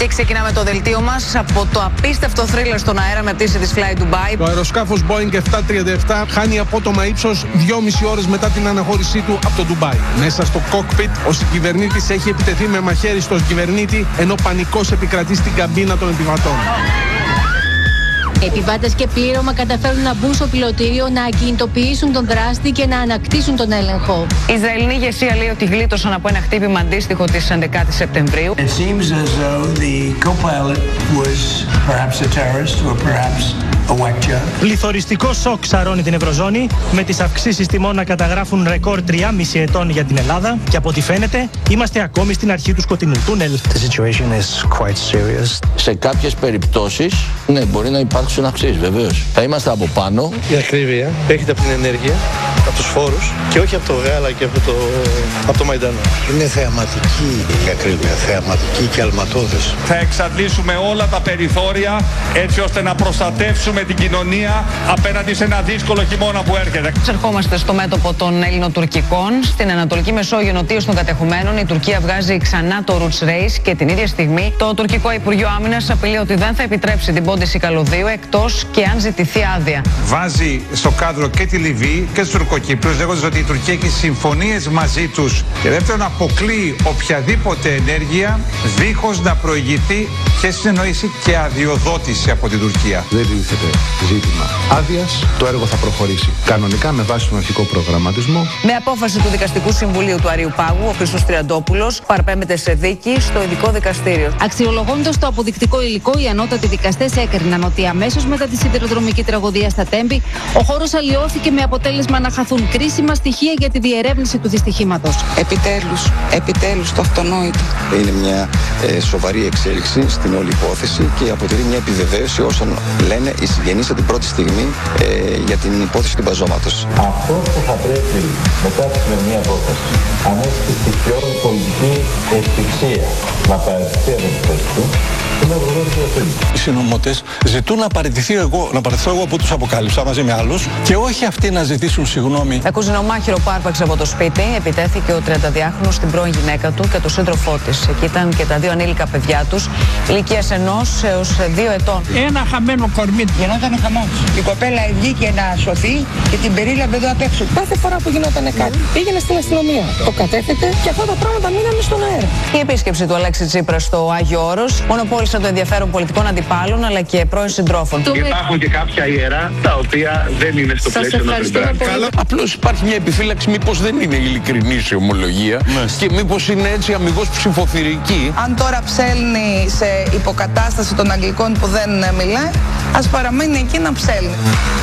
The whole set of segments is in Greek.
Και ξεκινάμε το δελτίο μας από το απίστευτο θρίλερ στον αέρα με πτήση της Fly Dubai. Το αεροσκάφος Boeing 737 χάνει απότομα ύψος 2,5 ώρες μετά την αναχώρησή του από το Ντουμπάι. Μέσα στο κόκπιτ, ο συγκυβερνήτης έχει επιτεθεί με μαχαίρι στον κυβερνήτη, ενώ πανικός επικρατεί στην καμπίνα των επιβατών. Επιβάτες και πλήρωμα καταφέρουν να μπουν στο πιλωτήριο, να ακινητοποιήσουν τον δράστη και να ανακτήσουν τον έλεγχο. Η Ισραηλινή ηγεσία λέει ότι γλίτωσαν από ένα χτύπημα αντίστοιχο της 11ης Σεπτεμβρίου. It seems as though the co-pilot was perhaps a terrorist or perhaps a whack job. Πληθωριστικό σοκ σαρώνει την Ευρωζώνη, με τις αυξήσεις τιμών να καταγράφουν ρεκόρ 3,5 ετών για την Ελλάδα και από ό,τι φαίνεται είμαστε ακόμη στην αρχή του σκοτεινού τούνελ. The situation is quite serious. Σε κάποιες περιπτώσεις, ναι, μπορεί να υπάρξουν αυξήσεις, βεβαίως. Θα είμαστε από πάνω. Η ακρίβεια έρχεται από την ενέργεια, από τους φόρους και όχι από το γάλα και από το Μαϊντάνο. Είναι θεαματική η ακρίβεια, θεαματική και αλματώδες. Θα εξαντλήσουμε όλα τα περιθώρια έτσι ώστε να προστατεύσουμε την κοινωνία απέναντι σε ένα δύσκολο χειμώνα που έρχεται. Ερχόμαστε στο μέτωπο των Ελληνοτουρκικών. Στην Ανατολική Μεσόγειο νοτίως των κατεχομένων, η Τουρκία βγάζει ξανά το Roots Race και την ίδια στιγμή το τουρκικό Υπουργείο Άμυνας απειλεί ότι δεν θα επιτρέψει την πόντιση καλωδίου εκτός και αν ζητηθεί άδεια. Βάζει στο κάδρο και τη Λιβύη και τους Τουρκοκύπριους, λέγοντας ότι η Τουρκία έχει συμφωνίες μαζί τους και δεύτερον αποκλείει οποιαδήποτε ενέργεια δίχως να προηγηθεί και συνεννόηση και αδειοδότηση από την Τουρκία. Δεν τίθεται ζήτημα άδειας, το έργο θα προχωρήσει κανονικά με βάση τον αρχικό προγραμματισμό. Με απόφαση του Δικαστικού Συμβουλίου του Αριού Πάγου, ο Χρήστος Τριαντόπουλος παραπέμπεται σε δίκη στο ειδικό δικαστήριο. Αξιολογώντας το αποδεικτικό υλικό, οι ανώτατοι δικαστές έκριναν ότι αμέσως μετά τη σιδηροδρομική τραγωδία στα Τέμπη, ο χώρος αλλοιώθηκε με αποτέλεσμα να χαθούν κρίσιμα στοιχεία για τη διερεύνηση του δυστυχήματος. Επιτέλους το αυτονόητο. Είναι μια σοβαρή εξέλιξη στην όλη υπόθεση και αποτελεί μια επιβεβαίωση όσων λένε οι συγγενείς από την πρώτη στιγμή για την υπόθεση του μπαζώματος. Αυτό που θα πρέπει μετά τη σημερινή απόφαση, αν έχει στοιχειώδη πολιτική ευτυχία να παραιτηθεί από την θέση του, οι συνωμότες ζητούν να παραιτηθώ εγώ που τους αποκάλυψα μαζί με άλλους και όχι αυτοί να ζητήσουν συγγνώμη. Με κουζινομάχηρο που άρπαξε από το σπίτι, επιτέθηκε ο 32χρονος στην πρώην γυναίκα του και τον σύντροφό της. Εκεί ήταν και τα δύο ανήλικα παιδιά τους, ηλικίας 1 έως 2 ετών. Ένα χαμένο κορμί. Γινόταν χαμός. Η κοπέλα βγήκε να σωθεί και την περίλαβε εδώ απ' έξω. Κάθε φορά που γινόταν κάτι, πήγαινε στην αστυνομία. Το κατέθετε και αυτά τα πράγματα μείνανε στον αέρα. Η επίσκεψη του Αλέξη Τσίπρα στο Άγιο Όρος μονοπόλησε το ενδιαφέρον πολιτικών αντιπάλων αλλά και πρώην συντρόφων. Υπάρχουν και κάποια ιερά τα οποία δεν είναι στο πλαίσιο των Χριστιανών. Απλώς υπάρχει μια επιφύλαξη μήπως δεν είναι ειλικρινής η ομολογία και μήπως είναι έτσι αμιγώς ψηφοθυρική. Αν τώρα ψέλνει σε υποκατάσταση των Αγγλικών που δεν μιλάει, ας παραμείνει εκεί να ψέλνει.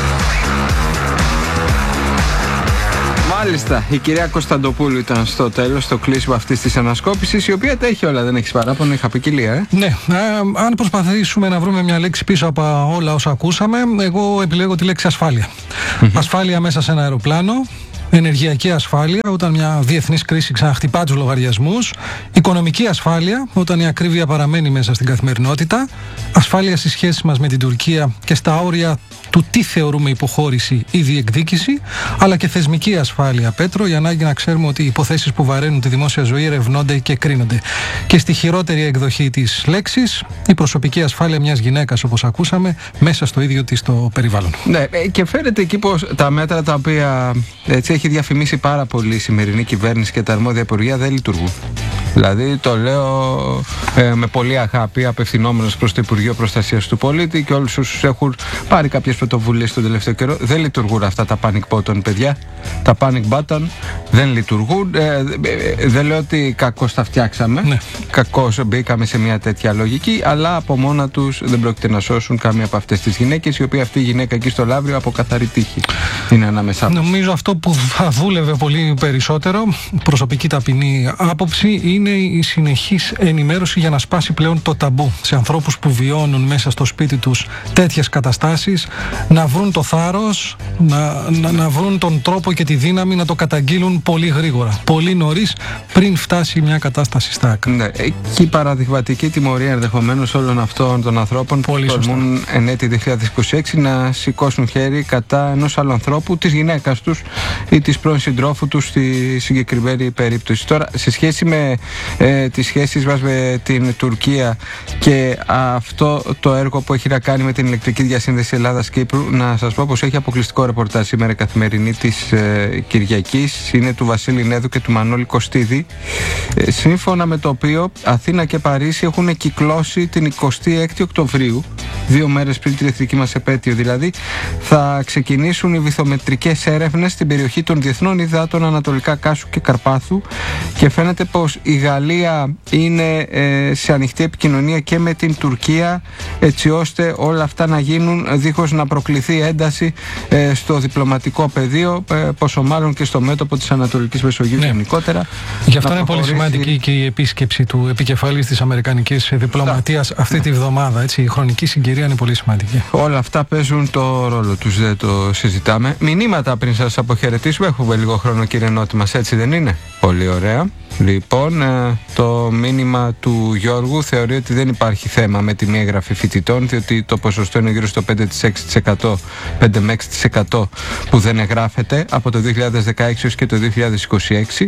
Μάλιστα, η κυρία Κωνσταντοπούλου ήταν στο τέλος, στο κλείσιμο αυτής της ανασκόπησης, η οποία τα έχει όλα, δεν έχεις παράπονο, είχα ποικιλία, Ναι, αν προσπαθήσουμε να βρούμε μια λέξη πίσω από όλα όσα ακούσαμε, εγώ επιλέγω τη λέξη ασφάλεια. Ασφάλεια μέσα σε ένα αεροπλάνο, ενεργειακή ασφάλεια όταν μια διεθνής κρίση ξαναχτυπά τους λογαριασμούς, οικονομική ασφάλεια όταν η ακρίβεια παραμένει μέσα στην καθημερινότητα, ασφάλεια στις σχέσεις μας με την Τουρκία και στα όρια του τι θεωρούμε υποχώρηση ή διεκδίκηση, αλλά και θεσμική ασφάλεια, Πέτρο, η ανάγκη να ξέρουμε ότι οι υποθέσεις που βαραίνουν τη δημόσια ζωή ερευνώνται και κρίνονται. Και στη χειρότερη εκδοχή της λέξης, η προσωπική ασφάλεια μιας γυναίκας, όπως ακούσαμε, μέσα στο ίδιο της το περιβάλλον. Ναι, και φαίνεται εκεί πως τα μέτρα τα οποία έτσι έχει διαφημίσει πάρα πολύ η σημερινή κυβέρνηση και τα αρμόδια υπουργεία δεν λειτουργούν. Δηλαδή το λέω με πολύ αγάπη, απευθυνόμενος προς το Υπουργείο Προστασίας του Πολίτη και όλους όσους έχουν πάρει κάποιες πρωτοβουλίες τον τελευταίο καιρό. Δεν λειτουργούν αυτά τα panic button, παιδιά. Τα panic button δεν λειτουργούν. Δεν λέω ότι κακώς τα φτιάξαμε. Ναι. Κακώς μπήκαμε σε μια τέτοια λογική, αλλά από μόνα τους δεν πρόκειται να σώσουν καμία από αυτές τις γυναίκες, η οποία αυτή η γυναίκα εκεί στο Λαύριο από καθαρή τύχη είναι ανάμεσά μας. Νομίζω αυτό που θα δούλευε πολύ περισσότερο, προσωπική ταπεινή άποψη, είναι η συνεχής ενημέρωση για να σπάσει πλέον το ταμπού σε ανθρώπους που βιώνουν μέσα στο σπίτι τους τέτοιες καταστάσεις, να βρουν το θάρρος, να βρουν τον τρόπο και τη δύναμη να το καταγγείλουν πολύ γρήγορα, πολύ νωρίς, πριν φτάσει μια κατάσταση στα άκρα. Ναι, και η παραδειγματική τιμωρία ενδεχομένως όλων αυτών των ανθρώπων που τολμούν εν έτη 2026 να σηκώσουν χέρι κατά ενός άλλου ανθρώπου, της γυναίκας τους ή της πρώην συντρόφου τους στη συγκεκριμένη περίπτωση. Τώρα, σε σχέση με τις σχέσεις μας με την Τουρκία και αυτό το έργο που έχει να κάνει με την ηλεκτρική διασύνδεση Ελλάδας-Κύπρου, να σας πω πως έχει αποκλειστικό ρεπορτάζ σήμερα Καθημερινή της Κυριακής. Είναι του Βασίλη Νέδου και του Μανώλη Κωστίδη, σύμφωνα με το οποίο Αθήνα και Παρίσι έχουν κυκλώσει την 26η Οκτωβρίου, 2 μέρες πριν την εθνική μας επέτειο δηλαδή, θα ξεκινήσουν οι βυθομετρικές έρευνες στην περιοχή των διεθνών υδάτων ανατολικά Κάσου και Καρπάθου και φαίνεται πως η Γαλλία είναι σε ανοιχτή επικοινωνία και με την Τουρκία, έτσι ώστε όλα αυτά να γίνουν δίχως να προκληθεί ένταση στο διπλωματικό πεδίο, πόσο μάλλον και στο μέτωπο της Ανατολικής Μεσογείου γενικότερα. Γι' αυτό είναι πολύ σημαντική και η επίσκεψη του επικεφαλής της Αμερικανικής διπλωματίας αυτή τη βδομάδα. Έτσι, η χρονική συγκυρία είναι πολύ σημαντική. Όλα αυτά παίζουν το ρόλο τους, δεν το συζητάμε. Μηνύματα πριν σας αποχαιρετήσουμε. Έχουμε λίγο χρόνο, κύριε Νότη μας, έτσι δεν είναι? Πολύ ωραία. Λοιπόν, το μήνυμα του Γιώργου θεωρεί ότι δεν υπάρχει θέμα με τη μη έγγραφη φοιτητών, διότι το ποσοστό είναι γύρω στο 5 με 6% που δεν εγγράφεται από το 2016 έως και το 2026.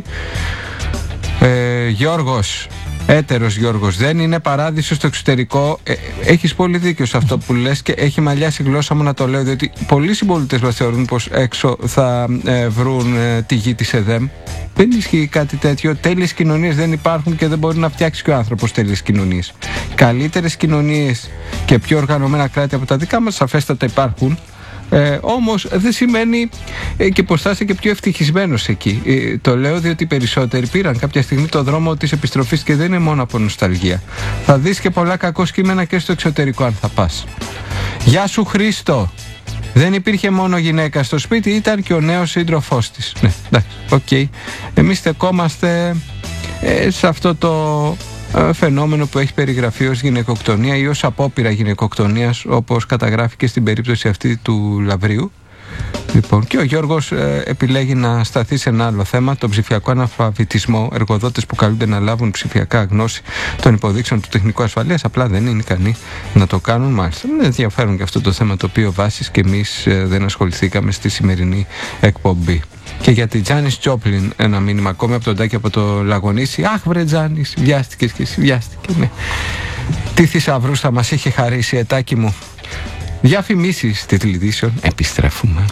Γιώργος, έτερος Γιώργος, δεν είναι παράδεισο στο εξωτερικό. Έχεις πολύ δίκιο σε αυτό που λες και έχει μαλλιάσει η γλώσσα μου να το λέω, διότι πολλοί συμπολίτες μας θεωρούν πως έξω θα βρουν τη γη της ΕΔΕΜ. Δεν ισχύει κάτι τέτοιο. Τέλειες κοινωνίες δεν υπάρχουν και δεν μπορεί να φτιάξει και ο άνθρωπος τέλειες κοινωνίες. Καλύτερες κοινωνίες και πιο οργανωμένα κράτη από τα δικά μας σαφέστατα υπάρχουν. Όμως δεν σημαίνει και πως θα είσαι και πιο ευτυχισμένος εκεί. Το λέω διότι οι περισσότεροι πήραν κάποια στιγμή το δρόμο της επιστροφής και δεν είναι μόνο από νοσταλγία. Θα δεις και πολλά κακό κείμενα και στο εξωτερικό αν θα πας. Γεια σου Χρήστο. Δεν υπήρχε μόνο γυναίκα στο σπίτι, ήταν και ο νέος σύντροφός της. Ναι, εντάξει, οκ. Εμείς στεκόμαστε σε αυτό το φαινόμενο που έχει περιγραφεί ως γυναικοκτονία ή ως απόπειρα γυναικοκτονίας, όπως καταγράφηκε στην περίπτωση αυτή του Λαβρίου. Λοιπόν, και ο Γιώργος επιλέγει να σταθεί σε ένα άλλο θέμα, τον ψηφιακό αναλφαβητισμό. Εργοδότες που καλούνται να λάβουν ψηφιακά γνώση των υποδείξεων του τεχνικού ασφαλείας, απλά δεν είναι ικανοί να το κάνουν. Μάλιστα, είναι ενδιαφέρον και αυτό το θέμα το οποίο βάσεις και εμείς δεν ασχοληθήκαμε στη σημερινή εκπομπή. Και για τη Τζάνις Τζόπλιν ένα μήνυμα ακόμη από τον Τάκη από το Λαγονίσι. Αχ βρε Τζάνις, βιάστηκες και εσύ, βιάστηκε, ναι. Τι θησαυρούς θα μας είχε χαρίσει, Ετάκη μου. Διαφημίσεις τιτλειδήσεων, επιστρέφουμε.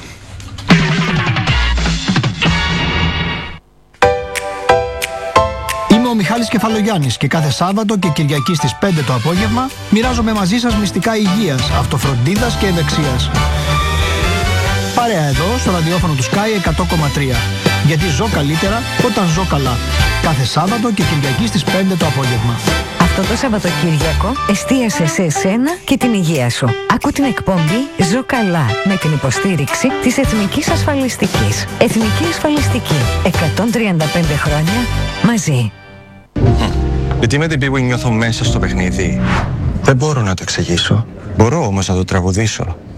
Είμαι ο Μιχάλης Κεφαλογιάννης και κάθε Σάββατο και Κυριακή στις 5 το απόγευμα μοιράζομαι μαζί σας μυστικά υγείας, αυτοφροντίδας και ευεξίας. Παρέα εδώ στο ραδιόφωνο του Sky 100,3. Γιατί ζω καλύτερα όταν ζω καλά. Κάθε Σάββατο και Κυριακή στις 5 το απόγευμα. Αυτό το Σαββατοκύριακο εστίασε σε εσένα και την υγεία σου. Άκου την εκπομπή Ζω καλά με την υποστήριξη της Εθνικής Ασφαλιστικής. Εθνική Ασφαλιστική. 135 χρόνια μαζί. Γιατί με την πίγου νιώθω μέσα στο παιχνίδι. Δεν μπορώ να το εξηγήσω. Μπορώ όμως να το τραγουδήσω.